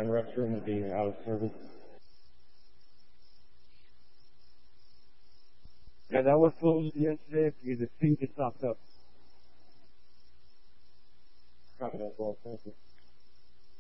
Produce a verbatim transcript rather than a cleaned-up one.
and restroom will be out of service. Yeah, that was closed yesterday because the sink is stopped up. Copy that as well. Thank you.